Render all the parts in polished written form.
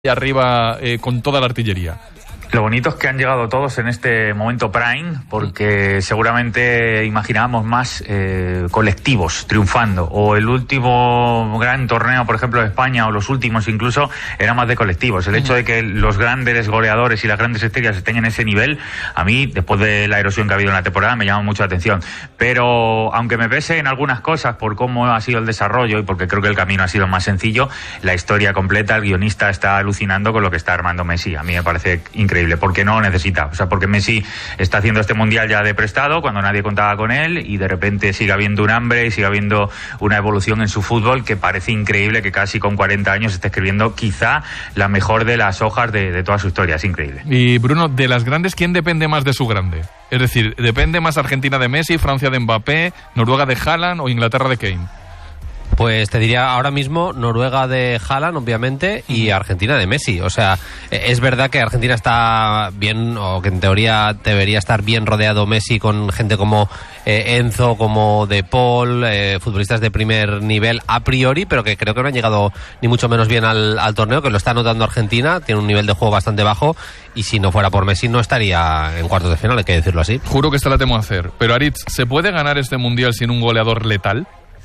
y arriba con toda la artillería. Lo bonito es que han llegado todos en este momento prime, porque seguramente imaginábamos más colectivos triunfando, o el último gran torneo, por ejemplo, de España, o los últimos incluso, eran más de colectivos. El hecho de que los grandes goleadores y las grandes estrellas estén en ese nivel, a mí, después de la erosión que ha habido en la temporada, me llama mucho la atención. Pero, aunque me pese en algunas cosas por cómo ha sido el desarrollo, y porque creo que el camino ha sido más sencillo, la historia completa, el guionista está alucinando con lo que está armando Messi. A mí me parece increíble. Porque no necesita, o sea, porque Messi está haciendo este mundial ya de prestado cuando nadie contaba con él, y de repente sigue habiendo un hambre y sigue habiendo una evolución en su fútbol que parece increíble, que casi con 40 años esté escribiendo quizá la mejor de las hojas de toda su historia. Es increíble. Y Bruno, de las grandes, ¿quién depende más de su grande? Es decir, ¿depende más Argentina de Messi, Francia de Mbappé, Noruega de Haaland o Inglaterra de Kane? Pues te diría ahora mismo Noruega de Haaland, obviamente, y Argentina de Messi. O sea, es verdad que Argentina está bien, o que en teoría debería estar bien rodeado Messi con gente como Enzo, como De Paul, futbolistas de primer nivel a priori, pero que creo que no han llegado ni mucho menos bien al torneo, que lo está notando Argentina, tiene un nivel de juego bastante bajo, y si no fuera por Messi no estaría en cuartos de final, hay que decirlo así. Juro que esta la temo a hacer, pero Aritz, ¿se puede ganar este mundial sin un goleador letal?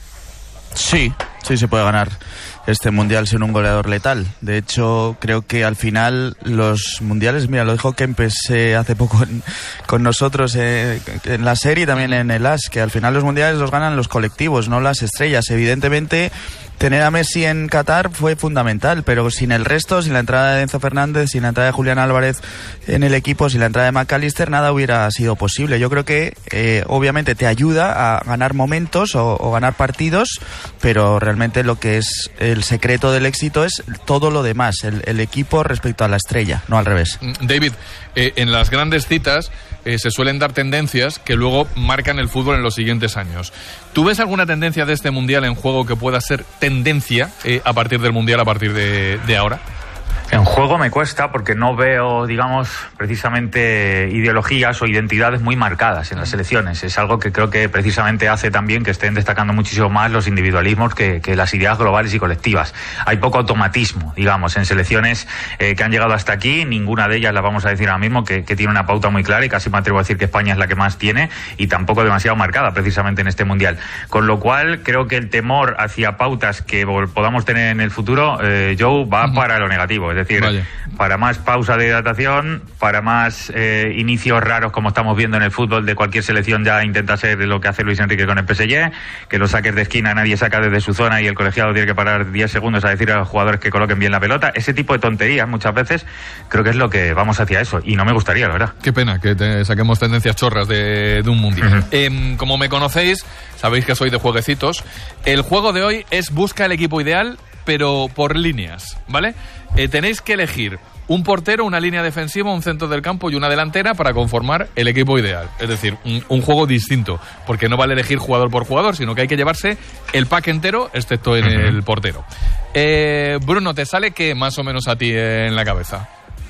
Sí se puede ganar este mundial sin un goleador letal. De hecho, creo que al final los mundiales, mira, lo dijo Kempes hace poco con nosotros en la serie y también en el AS, que al final los mundiales los ganan los colectivos, no las estrellas. Evidentemente, tener a Messi en Qatar fue fundamental, pero sin el resto, sin la entrada de Enzo Fernández, sin la entrada de Julián Álvarez en el equipo, sin la entrada de McAllister, nada hubiera sido posible. Yo creo que obviamente te ayuda a ganar momentos o ganar partidos, pero realmente lo que es el secreto del éxito es todo lo demás, el equipo respecto a la estrella, no al revés. David, en las grandes citas se suelen dar tendencias que luego marcan el fútbol en los siguientes años. ¿Tú ves alguna tendencia de este mundial en juego que pueda ser tendencia a partir del mundial, a partir de ahora? En juego me cuesta porque no veo, digamos, precisamente ideologías o identidades muy marcadas en las selecciones. Es algo que creo que precisamente hace también que estén destacando muchísimo más los individualismos que las ideas globales y colectivas. Hay poco automatismo, digamos, en selecciones que han llegado hasta aquí. Ninguna de ellas, la vamos a decir ahora mismo, que tiene una pauta muy clara, y casi me atrevo a decir que España es la que más tiene, y tampoco demasiado marcada precisamente en este mundial. Con lo cual, creo que el temor hacia pautas que podamos tener en el futuro, Joe, va para lo negativo. Es decir, para más pausa de hidratación, para más inicios raros como estamos viendo en el fútbol de cualquier selección. Ya intenta ser lo que hace Luis Enrique con el PSG, que los saques de esquina nadie saca desde su zona y el colegiado tiene que parar 10 segundos a decir a los jugadores que coloquen bien la pelota. Ese tipo de tonterías muchas veces creo que es lo que vamos hacia eso, y no me gustaría, la verdad. Qué pena que saquemos tendencias chorras de un mundial. Como me conocéis, sabéis que soy de jueguecitos. El juego de hoy es busca el equipo ideal, pero por líneas, ¿vale? Tenéis que elegir un portero, una línea defensiva, un centro del campo y una delantera para conformar el equipo ideal. Es decir, un juego distinto, porque no vale elegir jugador por jugador, sino que hay que llevarse el pack entero, excepto en el portero. Bruno, ¿te sale qué más o menos a ti en la cabeza?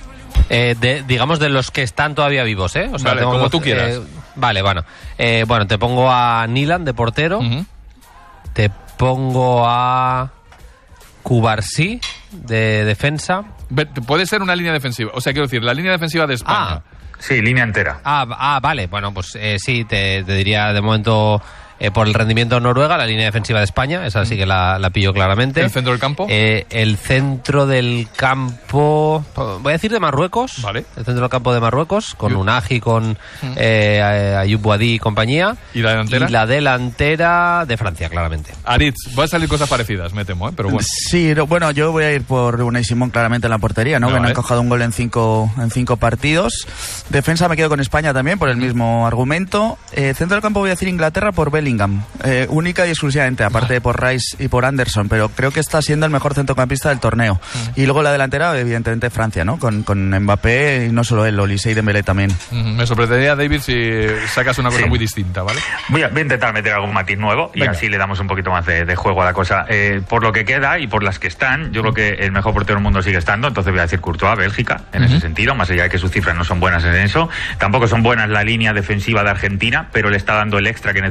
Digamos de los que están todavía vivos, ¿eh? O sea, vale, como tú quieras. Vale, bueno. Bueno, te pongo a Nilan de portero. Te pongo a Cubarsí de defensa. Puede ser una línea defensiva. O sea, quiero decir, la línea defensiva de España. Sí, línea entera. Vale. Bueno, pues sí, te diría de momento por el rendimiento Noruega, la línea defensiva de España, esa sí que la pillo claramente. ¿El centro del campo? El centro del campo, voy a decir de Marruecos. Vale. El centro del campo de Marruecos, con Unagi, con Ayoub Boadi y compañía. ¿Y la delantera? Y la delantera de Francia, claramente. Aritz, va a salir cosas parecidas, me temo, pero bueno. Sí, bueno, yo voy a ir por Unai Simón claramente en la portería, ¿no? Que no ha encajado un gol en cinco partidos. Defensa me quedo con España también, por el mismo argumento. Centro del campo voy a decir Inglaterra por Bellingham. Única y exclusivamente, aparte de por Rice y por Anderson, pero creo que está siendo el mejor centrocampista del torneo. Y luego la delantera, evidentemente Francia, ¿no? Con Mbappé, y no solo él, Olise y Dembélé también. Me sorprendería, David, si sacas una cosa muy distinta, ¿vale? Voy a intentar meter algún matiz nuevo. Venga. Y así le damos un poquito más de juego a la cosa. Por lo que queda y por las que están, yo creo que el mejor portero del mundo sigue estando, entonces voy a decir Courtois, Bélgica, en ese sentido, más allá de que sus cifras no son buenas en eso. Tampoco son buenas la línea defensiva de Argentina, pero le está dando el extra que necesitaba Messi.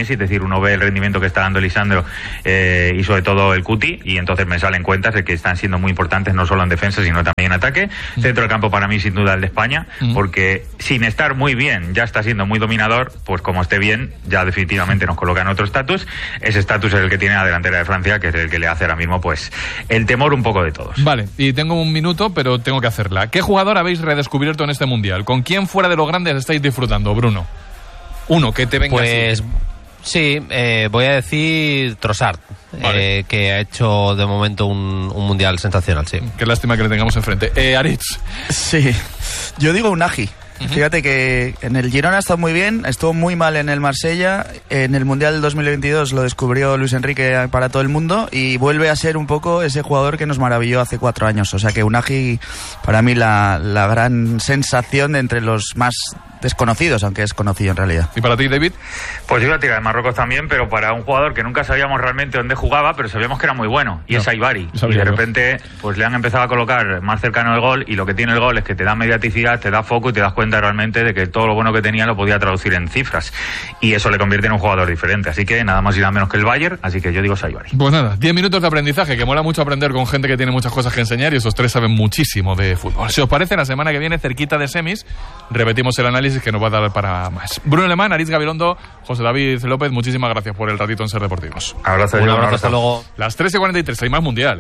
Messi, es decir, uno ve el rendimiento que está dando Lisandro y sobre todo el Cuti, y entonces me salen cuentas de que están siendo muy importantes no solo en defensa sino también en ataque. Centro del campo para mí sin duda el de España, porque sin estar muy bien ya está siendo muy dominador, pues como esté bien ya definitivamente nos coloca en otro estatus. Ese estatus es el que tiene la delantera de Francia, que es el que le hace ahora mismo pues el temor un poco de todos. Vale, y tengo un minuto pero tengo que hacerla. ¿Qué jugador habéis redescubierto en este Mundial? ¿Con quién fuera de los grandes estáis disfrutando, Bruno? Uno que te venga pues así. Sí, voy a decir Trossard, vale. Que ha hecho de momento un mundial sensacional, sí. Qué lástima que le tengamos enfrente. Aritz. Sí, yo digo Unai. Fíjate que en el Girona ha estado muy bien, estuvo muy mal en el Marsella, en el Mundial del 2022 lo descubrió Luis Enrique para todo el mundo y vuelve a ser un poco ese jugador que nos maravilló hace 4 años. O sea que Unai, para mí, la gran sensación de entre los más desconocidos, aunque es conocido en realidad. ¿Y para ti, David? Pues yo iba a tirar de Marruecos también, pero para un jugador que nunca sabíamos realmente dónde jugaba, pero sabíamos que era muy bueno, y es Aibari. Y de repente pues le han empezado a colocar más cercano del gol, y lo que tiene el gol es que te da mediaticidad, te da foco y te das cuenta realmente de que todo lo bueno que tenía lo podía traducir en cifras, y eso le convierte en un jugador diferente. Así que nada más y nada menos que el Bayern, así que yo digo Aibari. Pues nada, 10 minutos de aprendizaje, que mola mucho aprender con gente que tiene muchas cosas que enseñar, y esos tres saben muchísimo de fútbol. Si os parece, la semana que viene, cerquita de semis, repetimos el análisis que nos va a dar para más. Bruno Alemán, Aritz Gabilondo, José David López, muchísimas gracias por el ratito en Ser Deportivos. Un abrazo, hasta luego. Las 3:43, hay más Mundial,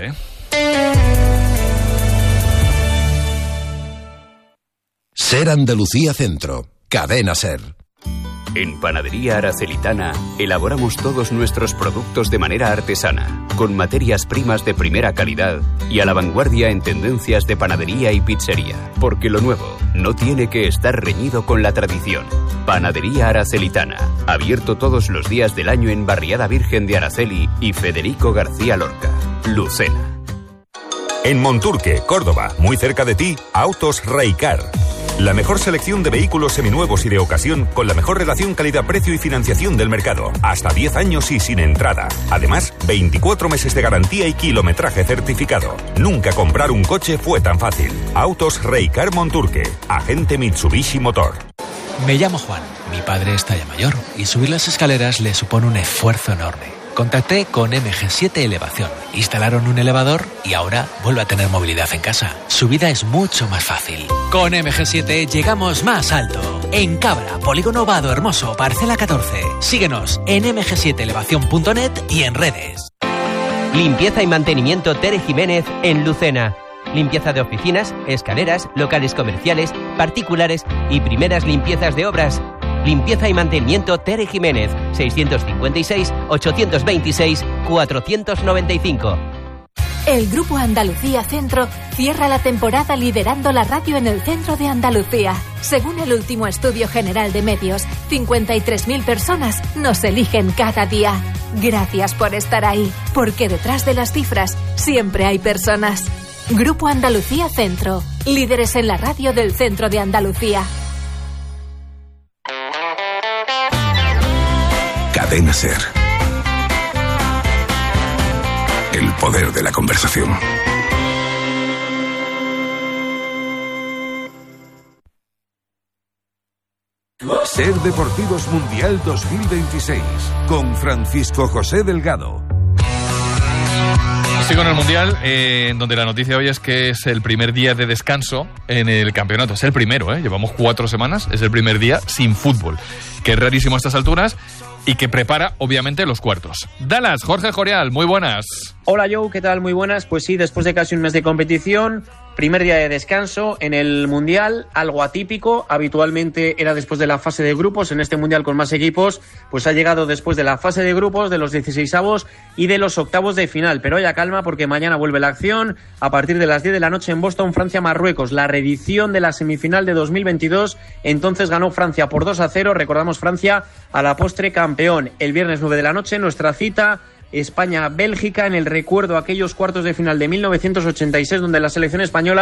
Ser Andalucía Centro, Cadena Ser. En Panadería Aracelitana elaboramos todos nuestros productos de manera artesana, con materias primas de primera calidad y a la vanguardia en tendencias de panadería y pizzería, porque lo nuevo no tiene que estar reñido con la tradición. Panadería Aracelitana, abierto todos los días del año en Barriada Virgen de Araceli y Federico García Lorca, Lucena. En Monturque, Córdoba, muy cerca de ti, Autos Reycar. La mejor selección de vehículos seminuevos y de ocasión con la mejor relación calidad-precio y financiación del mercado. Hasta 10 años y sin entrada. Además, 24 meses de garantía y kilometraje certificado. Nunca comprar un coche fue tan fácil. Autos Reycar Monturque. Agente Mitsubishi Motor. Me llamo Juan. Mi padre está ya mayor y subir las escaleras le supone un esfuerzo enorme. Contacté con MG7 Elevación. Instalaron un elevador y ahora vuelve a tener movilidad en casa. Su vida es mucho más fácil. Con MG7 llegamos más alto. En Cabra, Polígono Vado Hermoso, Parcela 14. Síguenos en mg7elevacion.net y en redes. Limpieza y mantenimiento Tere Jiménez en Lucena. Limpieza de oficinas, escaleras, locales comerciales, particulares y primeras limpiezas de obras. Limpieza y mantenimiento Tere Jiménez, 655-826-495. El Grupo Andalucía Centro cierra la temporada liderando la radio en el centro de Andalucía. Según el último estudio general de medios, 53.000 personas nos eligen cada día. Gracias por estar ahí, porque detrás de las cifras siempre hay personas. Grupo Andalucía Centro, líderes en la radio del centro de Andalucía. Cadena Ser. El poder de la conversación. Ser Deportivos Mundial 2026 con Francisco José Delgado. Así con el Mundial, donde la noticia hoy es que es el primer día de descanso en el campeonato. Es el primero, llevamos 4 semanas, es el primer día sin fútbol, que es rarísimo a estas alturas y que prepara, obviamente, los cuartos. Dallas, Jorge Joreal, muy buenas. Hola Joe, ¿qué tal? Muy buenas. Pues sí, después de casi un mes de competición, primer día de descanso en el Mundial, algo atípico. Habitualmente era después de la fase de grupos. En este Mundial con más equipos, pues ha llegado después de la fase de grupos, de los 16avos y de los octavos de final. Pero haya calma porque mañana vuelve la acción a partir de las 10 de la noche en Boston, Francia-Marruecos. La reedición de la semifinal de 2022. Entonces ganó Francia por 2-0. Recordamos, Francia a la postre campeón. El viernes 9 de la noche, nuestra cita España-Bélgica, en el recuerdo a aquellos cuartos de final de 1986 donde la selección española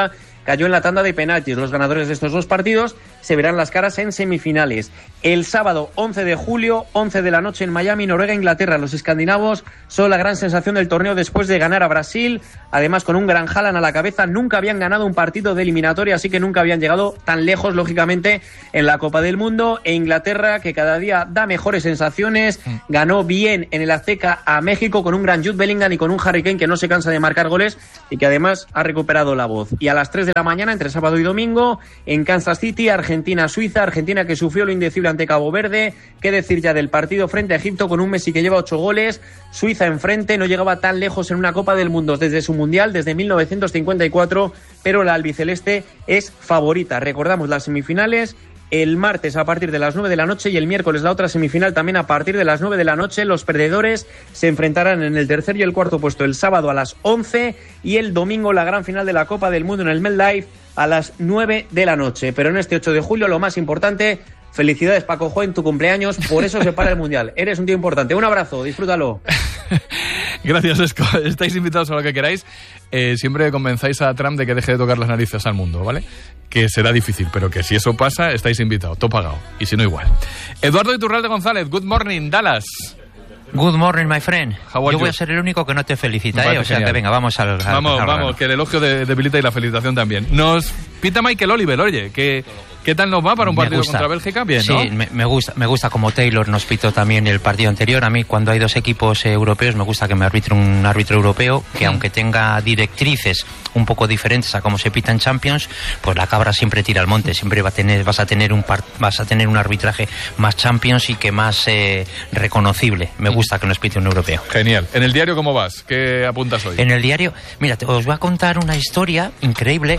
cayó en la tanda de penaltis. Los ganadores de estos dos partidos se verán las caras en semifinales. El sábado 11 de julio, 11 de la noche en Miami, Noruega, Inglaterra. Los escandinavos son la gran sensación del torneo después de ganar a Brasil. Además, con un gran Haaland a la cabeza, nunca habían ganado un partido de eliminatoria, así que nunca habían llegado tan lejos, lógicamente, en la Copa del Mundo. E Inglaterra, que cada día da mejores sensaciones, ganó bien en el Azteca a México con un gran Jude Bellingham y con un Harry Kane que no se cansa de marcar goles y que además ha recuperado la voz. Y a las 3 de la mañana, entre sábado y domingo, en Kansas City, Argentina-Suiza. Argentina que sufrió lo indecible ante Cabo Verde. Qué decir ya del partido frente a Egipto con un Messi que lleva 8 goles. Suiza enfrente, no llegaba tan lejos en una Copa del Mundo desde su Mundial, desde 1954, pero la albiceleste es favorita. Recordamos las semifinales el martes a partir de las 9 de la noche y el miércoles la otra semifinal también a partir de las 9 de la noche. Los perdedores se enfrentarán en el tercer y el cuarto puesto el sábado a las 11 y el domingo la gran final de la Copa del Mundo en el MetLife a las 9 de la noche. Pero en este 8 de julio lo más importante, felicidades Paco Jo en tu cumpleaños, por eso se para el Mundial. Eres un tío importante. Un abrazo, disfrútalo. Gracias, Esco. Estáis invitados a lo que queráis. Siempre convenzáis a Trump de que deje de tocar las narices al mundo, ¿vale? Que será difícil, pero que si eso pasa, estáis invitados, todo pagado. Y si no, igual. Eduardo Iturralde González, good morning, Dallas. Good morning, my friend. Yo voy a ser el único que no te felicita, ¿eh? O sea, que venga, vamos al Vamos, que el elogio debilita y la felicitación también. Nos pita Michael Oliver, oye, ¿qué tal nos va para un partido contra Bélgica? Bien, ¿no? Sí, me gusta como Taylor nos pitó también el partido anterior. A mí, cuando hay dos equipos europeos, me gusta que me arbitre un árbitro europeo, que aunque tenga directrices un poco diferentes a cómo se pita en Champions, pues la cabra siempre tira al monte. Siempre vas a tener un arbitraje más Champions y que más reconocible. Me gusta que nos pite un europeo. Genial. ¿En el diario cómo vas? ¿Qué apuntas hoy? En el diario, mira, os voy a contar una historia increíble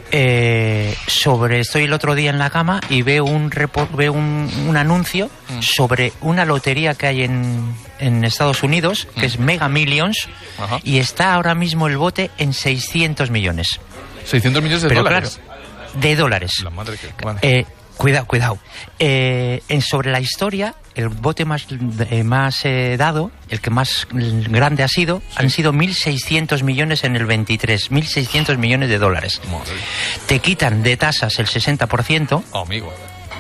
estoy el otro día en la cama y veo un anuncio sobre una lotería que hay en Estados Unidos, que es Mega Millions. Ajá. Y está ahora mismo el bote en 600 millones. ¿600 millones de dólares? Claro, de dólares. La madre que... Vale. Cuidado. Sobre la historia, el bote más dado, el que más grande ha sido, sí, han sido 1.600 millones en el 23. 1.600 millones de dólares. Madre. Te quitan de tasas el 60%. Oh, amigo.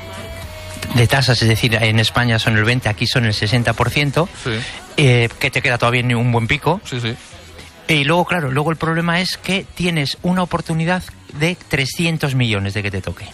De tasas, es decir, en España son el 20%, aquí son el 60%. Sí. Que te queda todavía un buen pico. Sí, sí. Y luego, el problema es que tienes una oportunidad de 300 millones de que te toque.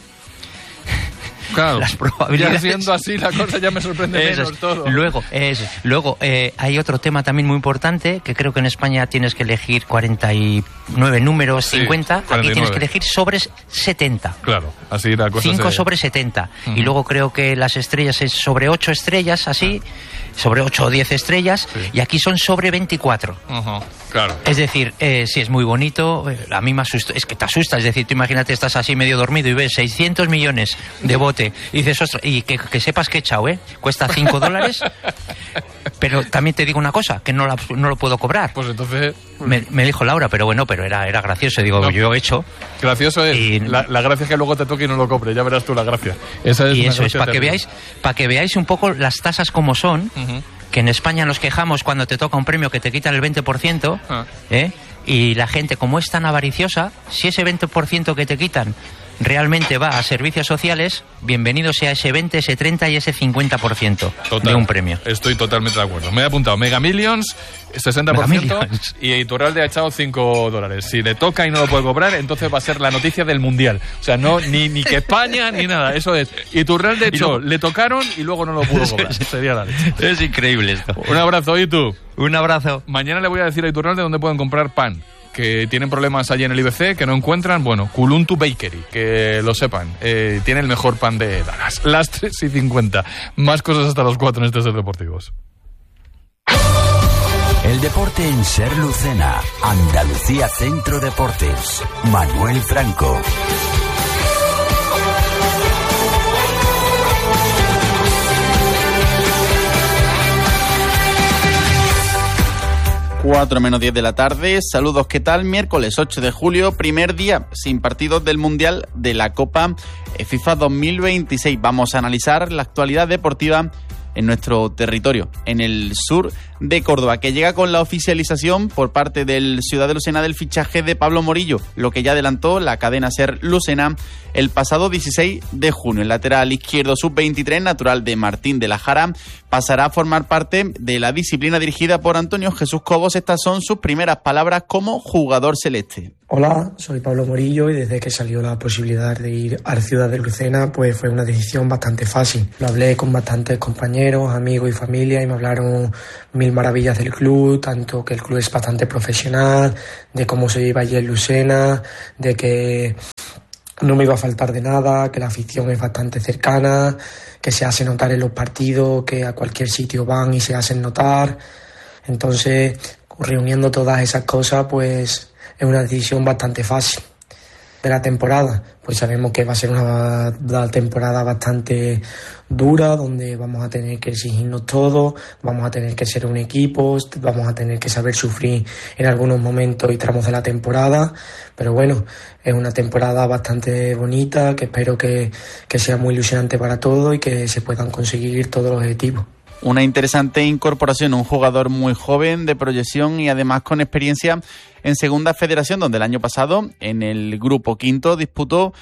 Claro, las probabilidades. Ya siendo así la cosa ya me sorprende menos todo. Luego, hay otro tema también muy importante, que creo que en España tienes que elegir 49 números, sí, 50, 49. Aquí tienes que elegir sobre 70. Claro, así la cosa 5 sobre 70. Y luego creo que las estrellas es sobre 8 estrellas, así, sobre 8 o 10 estrellas, sí, y aquí son sobre 24. Claro. Es decir, sí, es muy bonito, a mí me asusta, es que te asusta, es decir, tú imagínate, estás así medio dormido y ves 600 millones de bote y dices, ostras, y que sepas que he echado, cuesta $5, pero también te digo una cosa, que no lo puedo cobrar. Pues entonces... Me dijo Laura, pero era gracioso, digo, no, yo he hecho. Gracioso es, y la gracia es que luego te toque y no lo cobre, ya verás tú la gracia. Esa es, y eso es, para que veáis un poco las tasas como son, que en España nos quejamos cuando te toca un premio que te quitan el 20%, y la gente, como es tan avariciosa, si ese 20% que te quitan realmente va a servicios sociales, bienvenido sea ese 20, ese 30 y ese 50% de un premio. Estoy totalmente de acuerdo. Me he apuntado Mega Millions, 60%, Mega Millions. Y Iturralde ha echado $5. Si le toca y no lo puede cobrar, entonces va a ser la noticia del Mundial. O sea, no ni que España ni nada. Eso es. Iturralde echó, le tocaron y luego no lo pudo cobrar. Sería la leche. Es increíble esto. Un abrazo, Itu. Un abrazo. Mañana le voy a decir a Iturralde dónde pueden comprar pan. Que tienen problemas allí en el IBC, que no encuentran, bueno, Kuluntu Bakery, que lo sepan, tiene el mejor pan de Dallas. Las 3:50. Más cosas hasta los 4 en estos Ser Deportivos. El deporte en Ser Lucena. Andalucía Centro Deportes. Manuel Franco. Cuatro menos 10 de la tarde. Saludos, ¿qué tal? Miércoles 8 de julio, primer día sin partidos del Mundial de la Copa FIFA 2026. Vamos a analizar la actualidad deportiva en nuestro territorio, en el sur de Córdoba, que llega con la oficialización por parte del Ciudad de Lucena del fichaje de Pablo Morillo, lo que ya adelantó la cadena SER Lucena el pasado 16 de junio. El lateral izquierdo sub-23, natural de Martín de la Jara, pasará a formar parte de la disciplina dirigida por Antonio Jesús Cobos. Estas son sus primeras palabras como jugador celeste. Hola, soy Pablo Morillo y desde que salió la posibilidad de ir a la Ciudad de Lucena, pues fue una decisión bastante fácil. Lo hablé con bastantes compañeros, amigos y familia y me hablaron mil maravillas del club, tanto que el club es bastante profesional, de cómo se lleva allí en Lucena, de que no me iba a faltar de nada, que la afición es bastante cercana, que se hace notar en los partidos, que a cualquier sitio van y se hacen notar. Entonces, reuniendo todas esas cosas, pues es una decisión bastante fácil. De la temporada, pues sabemos que va a ser una temporada bastante dura, donde vamos a tener que exigirnos todo, vamos a tener que ser un equipo, vamos a tener que saber sufrir en algunos momentos y tramos de la temporada, pero bueno, es una temporada bastante bonita, que espero que sea muy ilusionante para todos y que se puedan conseguir todos los objetivos. Una interesante incorporación, un jugador muy joven, de proyección y además con experiencia en Segunda Federación, donde el año pasado en el grupo quinto disputó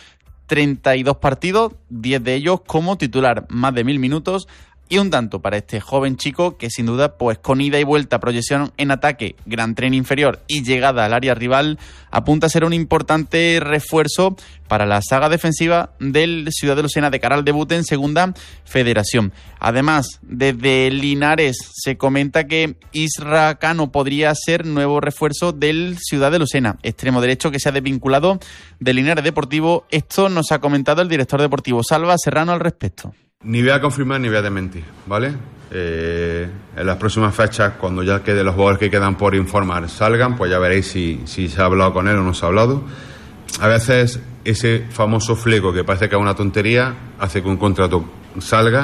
32 partidos, 10 de ellos como titular, más de 1000 minutos y un tanto para este joven chico que sin duda, pues con ida y vuelta, proyección en ataque, gran tren inferior y llegada al área rival, apunta a ser un importante refuerzo para la saga defensiva del Ciudad de Lucena de cara al debut en Segunda Federación. Además, desde Linares se comenta que Isra Cano podría ser nuevo refuerzo del Ciudad de Lucena, extremo derecho que se ha desvinculado de Linares Deportivo. Esto nos ha comentado el director deportivo Salva Serrano al respecto. Ni voy a confirmar ni voy a desmentir, ¿vale? En las próximas fechas, cuando ya quede los jugadores que quedan por informar salgan, pues ya veréis si se ha hablado con él o no se ha hablado. A veces ese famoso fleco que parece que es una tontería hace que un contrato salga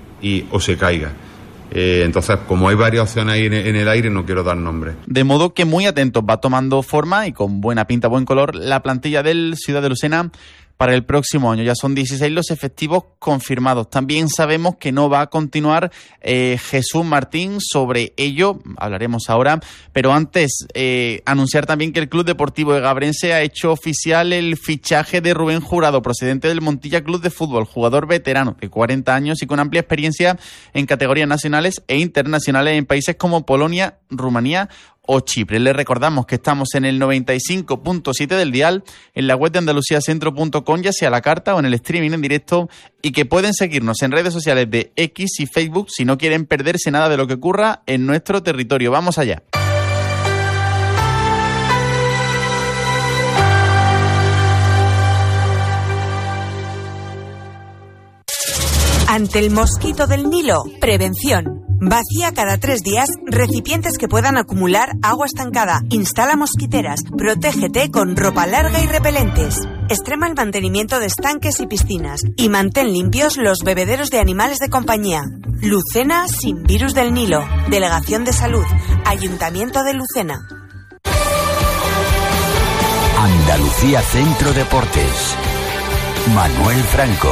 o se caiga. Entonces, como hay varias opciones ahí en el aire, no quiero dar nombres. De modo que muy atentos, va tomando forma y con buena pinta, buen color, la plantilla del Ciudad de Lucena para el próximo año. Ya son 16 los efectivos confirmados. También sabemos que no va a continuar Jesús Martín. Sobre ello hablaremos ahora, pero antes anunciar también que el Club Deportivo Egabrense ha hecho oficial el fichaje de Rubén Jurado, procedente del Montilla Club de Fútbol, jugador veterano de 40 años y con amplia experiencia en categorías nacionales e internacionales en países como Polonia, Rumanía o Chipre. Les recordamos que estamos en el 95.7 del dial, en la web de andaluciacentro.com, ya sea a la carta o en el streaming en directo, y que pueden seguirnos en redes sociales de X y Facebook si no quieren perderse nada de lo que ocurra en nuestro territorio. Vamos allá. Ante el mosquito del Nilo, prevención. Vacía cada 3 días recipientes que puedan acumular agua estancada. Instala mosquiteras. Protégete con ropa larga y repelentes. Extrema el mantenimiento de estanques y piscinas. Y mantén limpios los bebederos de animales de compañía. Lucena sin virus del Nilo. Delegación de Salud. Ayuntamiento de Lucena. Andalucía Centro Deportes. Manuel Franco.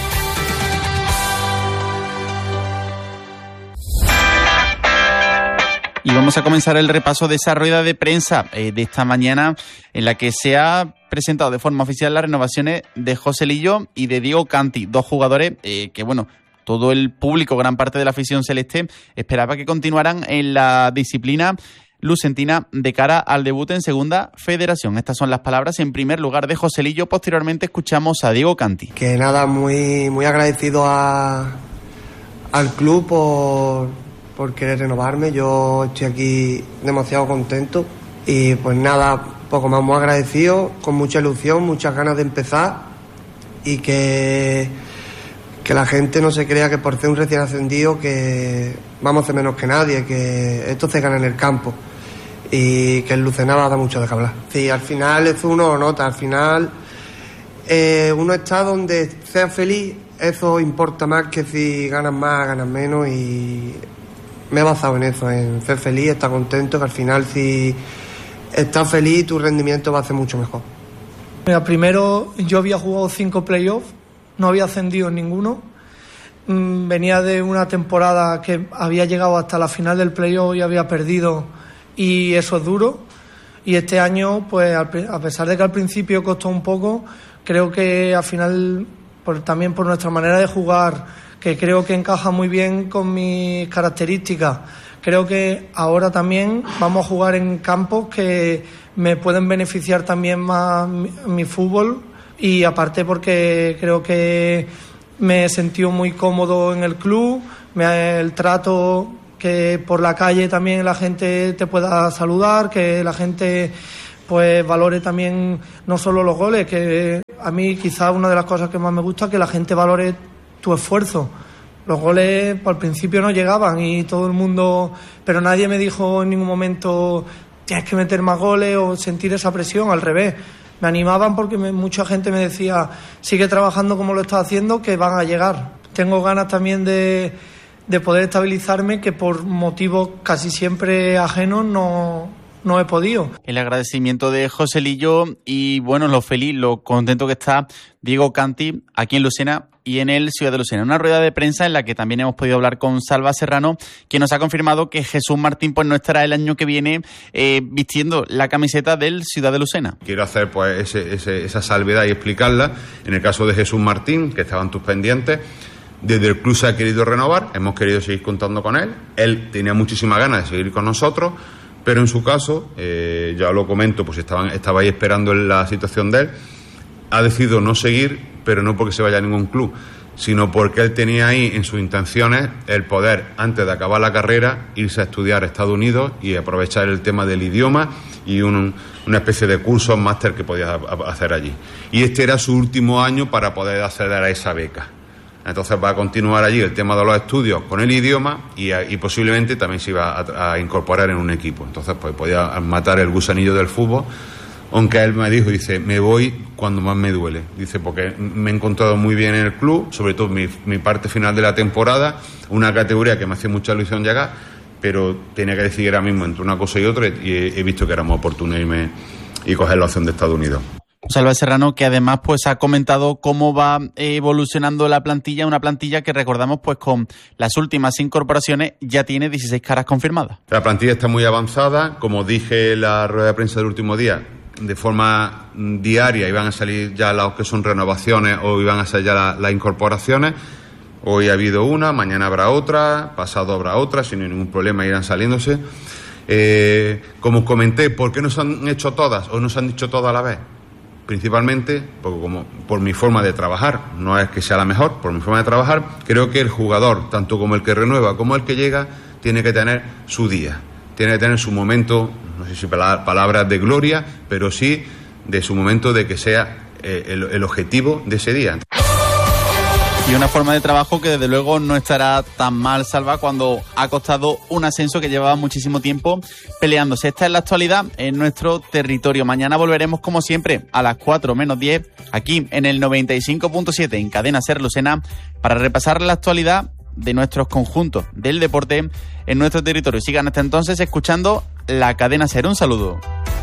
Y vamos a comenzar el repaso de esa rueda de prensa de esta mañana, en la que se ha presentado de forma oficial las renovaciones de José Lillo y de Diego Canti, dos jugadores que, bueno, todo el público, gran parte de la afición celeste, esperaba que continuaran en la disciplina lucentina de cara al debut en Segunda Federación. Estas son las palabras en primer lugar de José Lillo. Posteriormente escuchamos a Diego Canti. Que nada, muy agradecido al club por querer renovarme. Yo estoy aquí demasiado contento y pues nada, poco más, muy agradecido, con mucha ilusión, muchas ganas de empezar y que la gente no se crea que por ser un recién ascendido que vamos a hacer menos que nadie, que esto se gana en el campo y que el Lucena va a dar mucho de qué hablar. Sí, al final eso uno lo nota, al final uno está donde sea feliz, eso importa más que si ganas más, ganas menos, y me he basado en eso, en ser feliz, estar contento, que al final si estás feliz tu rendimiento va a ser mucho mejor. Mira, primero yo había jugado 5 playoffs, no había ascendido en ninguno venía de una temporada que había llegado hasta la final del playoff y había perdido, y eso es duro. Y este año, pues a pesar de que al principio costó un poco, creo que al final, también por nuestra manera de jugar, que creo que encaja muy bien con mis características, creo que ahora también vamos a jugar en campos que me pueden beneficiar también más mi fútbol, y aparte porque creo que me he sentido muy cómodo en el club, el trato, que por la calle también la gente te pueda saludar, que la gente pues valore también no solo los goles, que a mí quizás una de las cosas que más me gusta es que la gente valore tu esfuerzo. Los goles al principio no llegaban y todo el mundo, pero nadie me dijo en ningún momento tienes que meter más goles o sentir esa presión, al revés. Me animaban porque mucha gente me decía sigue trabajando como lo estás haciendo, que van a llegar. Tengo ganas también de poder estabilizarme, que por motivos casi siempre ajenos no he podido. El agradecimiento de Joselillo y bueno, lo contento que está Diego Canti aquí en Lucena y en el Ciudad de Lucena. Una rueda de prensa en la que también hemos podido hablar con Salva Serrano, que nos ha confirmado que Jesús Martín pues no estará el año que viene vistiendo la camiseta del Ciudad de Lucena. Quiero hacer pues esa salvedad y explicarla. En el caso de Jesús Martín, que estaban tus pendientes, desde el club se ha querido renovar, hemos querido seguir contando con él. Él tenía muchísimas ganas de seguir con nosotros, pero en su caso, ya lo comento, pues estaba ahí esperando la situación de él. Ha decidido no seguir, pero no porque se vaya a ningún club, sino porque él tenía ahí en sus intenciones el poder, antes de acabar la carrera, irse a estudiar a Estados Unidos y aprovechar el tema del idioma y una especie de curso, máster que podía hacer allí. Y este era su último año para poder acceder a esa beca. Entonces va a continuar allí el tema de los estudios con el idioma y posiblemente también se iba a incorporar en un equipo. Entonces pues podía matar el gusanillo del fútbol, aunque él me dijo, dice, me voy cuando más me duele. Dice, porque me he encontrado muy bien en el club, sobre todo mi parte final de la temporada, una categoría que me hacía mucha ilusión llegar, pero tenía que decidir ahora mismo entre una cosa y otra y he visto que era más oportuno irme y coger la opción de Estados Unidos. Salva Serrano, que además pues ha comentado cómo va evolucionando la plantilla, una plantilla que recordamos pues con las últimas incorporaciones ya tiene 16 caras confirmadas. La plantilla está muy avanzada, como dije en la rueda de prensa del último día, de forma diaria iban a salir ya las que son renovaciones o iban a ser ya las incorporaciones. Hoy ha habido una, mañana habrá otra, pasado habrá otra, sin ningún problema irán saliéndose. Como os comenté, ¿por qué no se han hecho todas o no se han dicho todas a la vez? Principalmente por mi forma de trabajar, no es que sea la mejor, por mi forma de trabajar, creo que el jugador, tanto como el que renueva como el que llega, tiene que tener su día, tiene que tener su momento, no sé si palabras de gloria, pero sí de su momento de que sea el objetivo de ese día. Y una forma de trabajo que desde luego no estará tan mal, Salva, cuando ha costado un ascenso que llevaba muchísimo tiempo peleándose. Esta es la actualidad en nuestro territorio. Mañana volveremos como siempre a las 4 menos 10 aquí en el 95.7 en Cadena Ser Lucena para repasar la actualidad de nuestros conjuntos del deporte en nuestro territorio. Sigan hasta entonces escuchando la Cadena Ser. Un saludo.